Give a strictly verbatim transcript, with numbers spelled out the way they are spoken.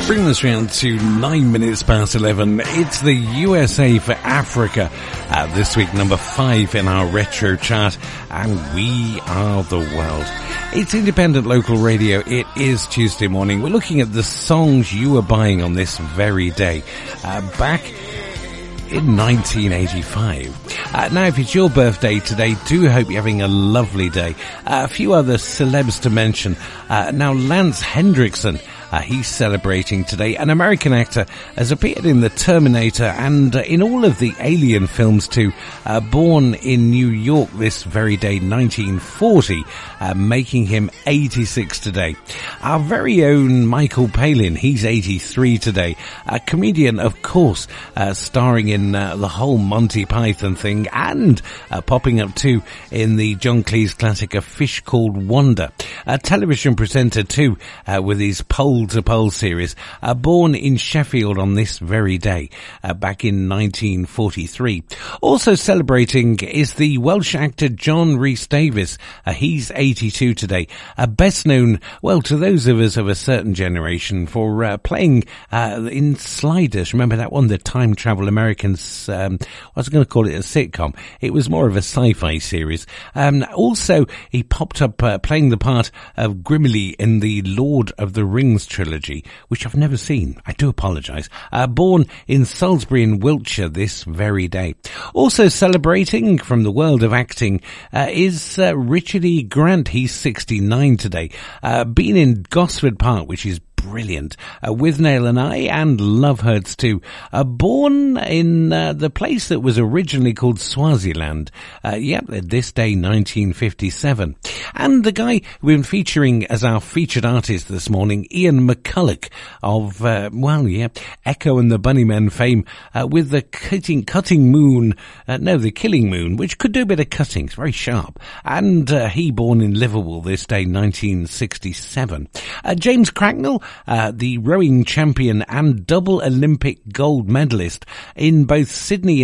Bringing us round to nine minutes past eleven. It's the U S A for Africa. Uh, this week, number five in our retro chart. And we are the world. It's independent local radio. It is Tuesday morning. We're looking at the songs you were buying on this very day. Uh, back in nineteen eighty-five. Uh, now, if it's your birthday today, do hope you're having a lovely day. Uh, a few other celebs to mention. Uh, now, Lance Hendrickson. Uh, he's celebrating today. An American actor has appeared in The Terminator and uh, in all of the Alien films too. Uh, born in New York this very day, nineteen forty, uh, making him eighty-six today. Our very own Michael Palin, he's eighty-three today. A comedian, of course, uh, starring in uh, the whole Monty Python thing and uh, popping up too in the John Cleese classic A Fish Called Wanda. A television presenter too, uh, with his pole to Pole series, uh, born in Sheffield on this very day, uh, back in nineteen forty-three. Also celebrating is the Welsh actor John Rhys-Davies. Uh, he's eighty-two today. Uh, best known, well, to those of us of a certain generation for uh, playing uh, in Sliders. Remember that one, the Time Travel Americans? Um, I was going to call it a sitcom. It was more of a sci-fi series. Um, also, he popped up uh, playing the part of Grimly in the Lord of the Rings trilogy, which I've never seen. I do apologise. Uh, born in Salisbury in Wiltshire this very day. Also celebrating from the world of acting uh, is uh, Richard E. Grant. He's sixty-nine today. Uh, been in Gosford Park, which is brilliant, uh, with Nail and I and Love Hurts too. Uh, born in uh, the place that was originally called Swaziland. Uh, yep, this day, nineteen fifty-seven. And the guy we've been featuring as our featured artist this morning, Ian McCulloch of, uh, well, yeah, Echo and the Bunnymen fame, uh, with the cutting, cutting moon, uh, no, the killing moon, which could do a bit of cutting. It's very sharp. And uh, he born in Liverpool this day, nineteen sixty-seven. Uh, James Cracknell, Uh, the rowing champion and double Olympic gold medalist in both Sydney